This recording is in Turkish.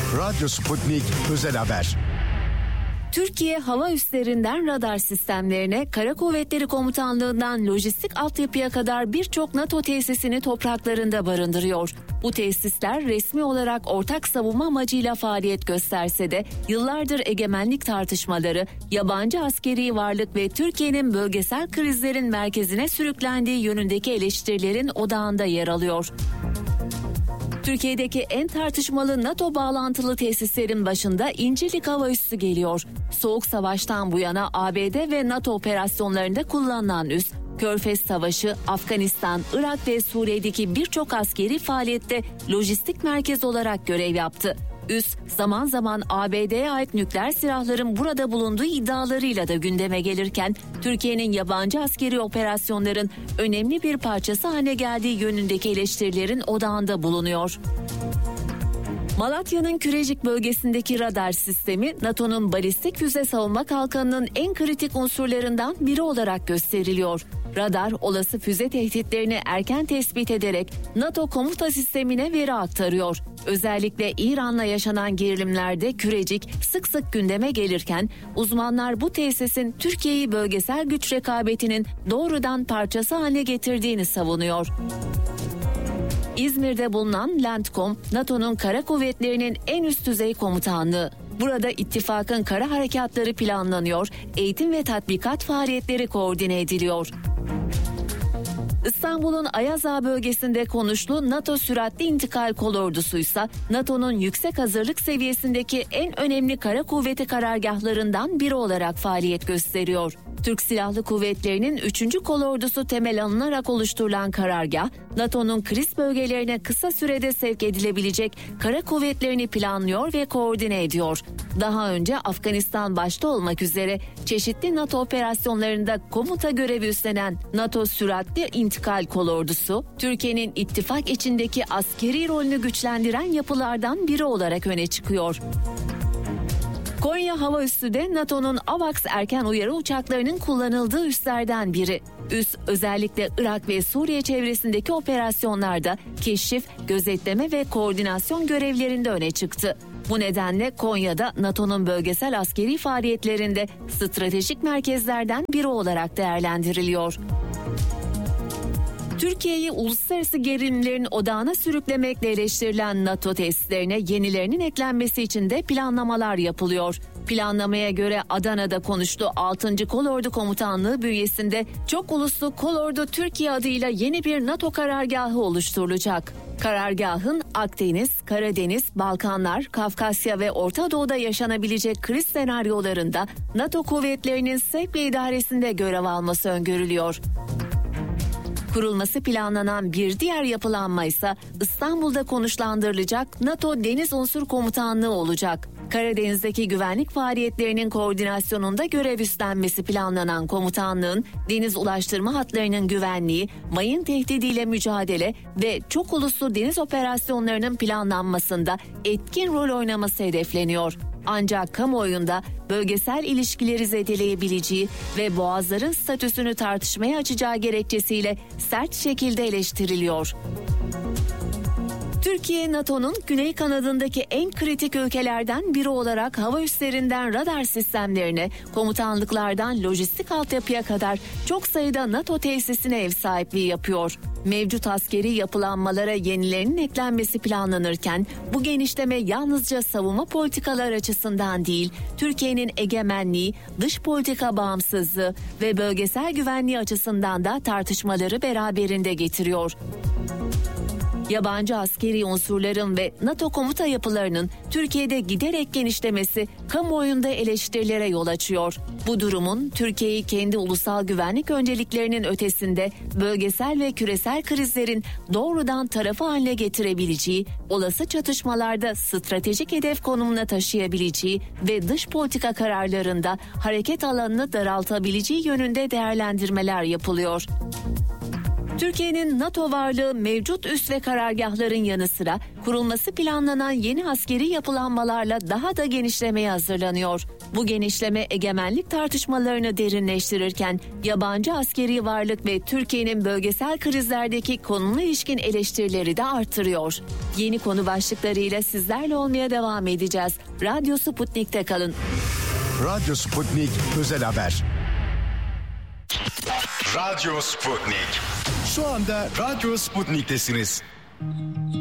Radyo Sputnik Özel Haber. Türkiye hava üslerinden radar sistemlerine, Kara Kuvvetleri Komutanlığı'ndan lojistik altyapıya kadar birçok NATO tesisini topraklarında barındırıyor. Bu tesisler resmi olarak ortak savunma amacıyla faaliyet gösterse de yıllardır egemenlik tartışmaları, yabancı askeri varlık ve Türkiye'nin bölgesel krizlerin merkezine sürüklendiği yönündeki eleştirilerin odağında yer alıyor. Türkiye'deki en tartışmalı NATO bağlantılı tesislerin başında İncirlik Hava Üssü geliyor. Soğuk Savaş'tan bu yana ABD ve NATO operasyonlarında kullanılan üs, Körfez Savaşı, Afganistan, Irak ve Suriye'deki birçok askeri faaliyette lojistik merkez olarak görev yaptı. Üs, zaman zaman ABD'ye ait nükleer silahların burada bulunduğu iddialarıyla da gündeme gelirken, Türkiye'nin yabancı askeri operasyonların önemli bir parçası haline geldiği yönündeki eleştirilerin odağında bulunuyor. Malatya'nın Kürecik bölgesindeki radar sistemi, NATO'nun balistik füze savunma kalkanının en kritik unsurlarından biri olarak gösteriliyor. Radar, olası füze tehditlerini erken tespit ederek NATO komuta sistemine veri aktarıyor. Özellikle İran'la yaşanan gerilimlerde Kürecik sık sık gündeme gelirken, uzmanlar bu tesisin Türkiye'yi bölgesel güç rekabetinin doğrudan parçası haline getirdiğini savunuyor. İzmir'de bulunan Landcom, NATO'nun kara kuvvetlerinin en üst düzey komutanlığı. Burada ittifakın kara harekatları planlanıyor, eğitim ve tatbikat faaliyetleri koordine ediliyor. İstanbul'un Ayaz Ağa bölgesinde konuşlu NATO Süratli İntikal Kolordusuysa NATO'nun yüksek hazırlık seviyesindeki en önemli kara kuvveti karargahlarından biri olarak faaliyet gösteriyor. Türk Silahlı Kuvvetleri'nin 3. Kolordusu temel alınarak oluşturulan karargah, NATO'nun kriz bölgelerine kısa sürede sevk edilebilecek kara kuvvetlerini planlıyor ve koordine ediyor. Daha önce Afganistan başta olmak üzere çeşitli NATO operasyonlarında komuta görevi üstlenen NATO Süratli İntikal Kolordusu, Türkiye'nin ittifak içindeki askeri rolünü güçlendiren yapılardan biri olarak öne çıkıyor. Konya Hava Üssü de NATO'nun AVAX erken uyarı uçaklarının kullanıldığı üslerden biri. Üs özellikle Irak ve Suriye çevresindeki operasyonlarda keşif, gözetleme ve koordinasyon görevlerinde öne çıktı. Bu nedenle Konya'da NATO'nun bölgesel askeri faaliyetlerinde stratejik merkezlerden biri olarak değerlendiriliyor. Türkiye'yi uluslararası gerilimlerin odağına sürüklemekle eleştirilen NATO tesislerine yenilerinin eklenmesi için de planlamalar yapılıyor. Planlamaya göre Adana'da konuştu 6. Kolordu Komutanlığı bünyesinde çok uluslu Kolordu Türkiye adıyla yeni bir NATO karargahı oluşturulacak. Karargahın Akdeniz, Karadeniz, Balkanlar, Kafkasya ve Orta Doğu'da yaşanabilecek kriz senaryolarında NATO kuvvetlerinin sevk ve idaresinde görev alması öngörülüyor. Kurulması planlanan bir diğer yapılanma ise İstanbul'da konuşlandırılacak NATO Deniz Unsur Komutanlığı olacak. Karadeniz'deki güvenlik faaliyetlerinin koordinasyonunda görev üstlenmesi planlanan komutanlığın deniz ulaştırma hatlarının güvenliği, mayın tehdidiyle mücadele ve çok uluslu deniz operasyonlarının planlanmasında etkin rol oynaması hedefleniyor. Ancak kamuoyunda bölgesel ilişkileri zedeleyebileceği ve boğazların statüsünü tartışmaya açacağı gerekçesiyle sert şekilde eleştiriliyor. Türkiye, NATO'nun güney kanadındaki en kritik ülkelerden biri olarak hava üslerinden radar sistemlerine, komutanlıklardan lojistik altyapıya kadar çok sayıda NATO tesisine ev sahipliği yapıyor. Mevcut askeri yapılanmalara yenilerinin eklenmesi planlanırken bu genişleme yalnızca savunma politikalar açısından değil, Türkiye'nin egemenliği, dış politika bağımsızlığı ve bölgesel güvenliği açısından da tartışmaları beraberinde getiriyor. Yabancı askeri unsurların ve NATO komuta yapılarının Türkiye'de giderek genişlemesi kamuoyunda eleştirilere yol açıyor. Bu durumun Türkiye'yi kendi ulusal güvenlik önceliklerinin ötesinde bölgesel ve küresel krizlerin doğrudan tarafı haline getirebileceği, olası çatışmalarda stratejik hedef konumuna taşıyabileceği ve dış politika kararlarında hareket alanını daraltabileceği yönünde değerlendirmeler yapılıyor. Türkiye'nin NATO varlığı mevcut üs ve karargahların yanı sıra kurulması planlanan yeni askeri yapılanmalarla daha da genişlemeye hazırlanıyor. Bu genişleme egemenlik tartışmalarını derinleştirirken yabancı askeri varlık ve Türkiye'nin bölgesel krizlerdeki konuna ilişkin eleştirileri de artırıyor. Yeni konu başlıklarıyla sizlerle olmaya devam edeceğiz. Radyo Sputnik'te kalın. Radyo Sputnik Özel Haber. Radyo Sputnik. Şu anda Radyo Sputnik'tesiniz.